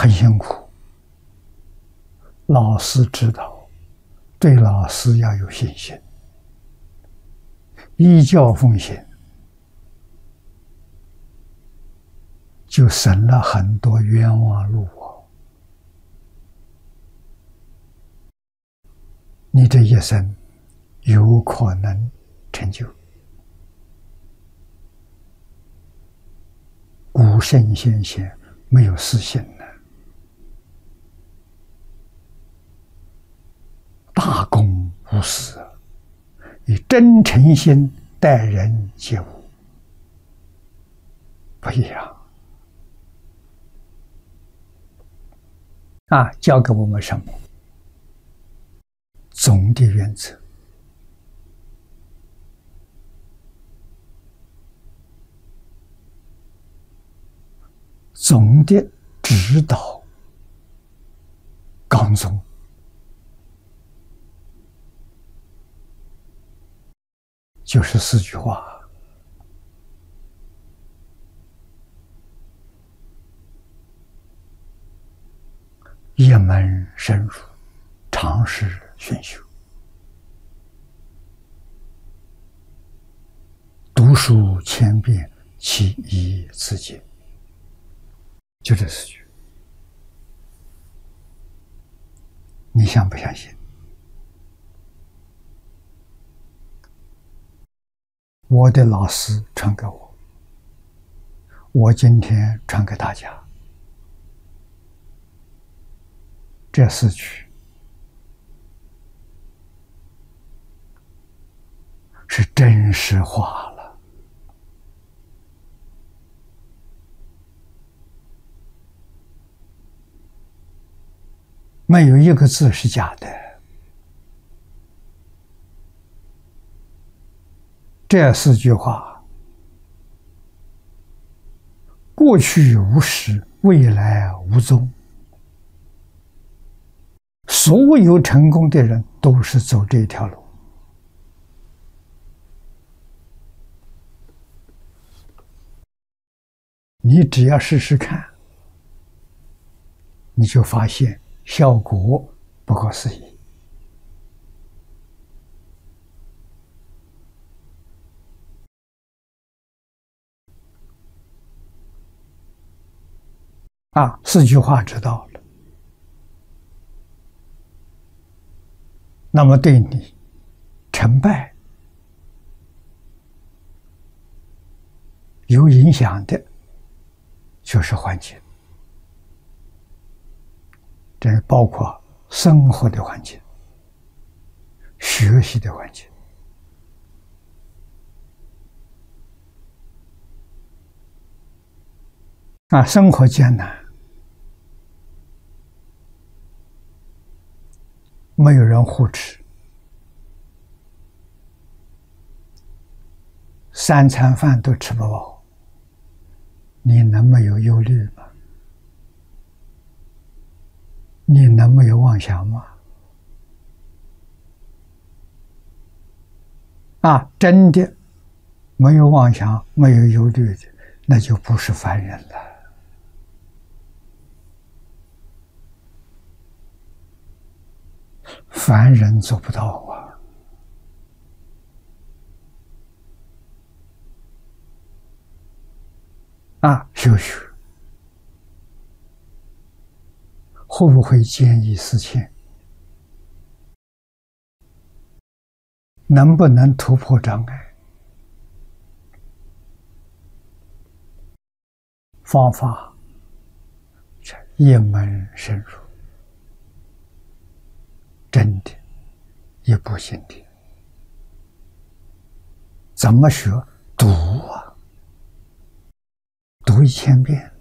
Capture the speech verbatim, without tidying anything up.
很辛苦。老师知道，对老师要有信心，依教奉行，就省了很多冤枉路哦。你这一生有可能成就。古圣先贤没有私心的，大公无私，以真诚心待人接物，不一样啊！教给我们什么？总的原则。总的指导纲宗，就是四句话：一门深入，常识熏修，读书千遍，其义自见。就这四句，你相不相信？我的老师传给我，我今天传给大家，这四句是真实化了。没有一个字是假的。这四句话，过去无始，未来无踪。所有成功的人都是走这条路。你只要试试看，你就发现效果不可思议。啊，四句话知道了，那么对你成败有影响的，就是环境。这包括生活的环境、学习的环境。啊，生活艰难，没有人护持，三餐饭都吃不饱，你能没有忧虑吗？你能没有妄想吗？啊，真的没有妄想、没有忧虑的，那就不是凡人了。凡人做不到啊！啊，修学会不会见异思迁？能不能突破障碍？方法一门深入，真的，一步行的。怎么学？读啊，读一千遍。